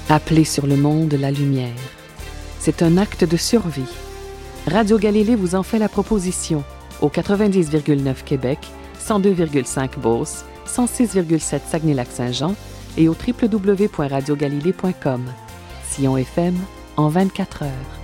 Appeler sur le monde la lumière. C'est un acte de survie. Radio Galilée vous en fait la proposition au 90,9 Québec, 102,5 Beauce, 106,7 Saguenay-Lac-Saint-Jean et au www.radiogalilée.com. Sion FM en 24 heures.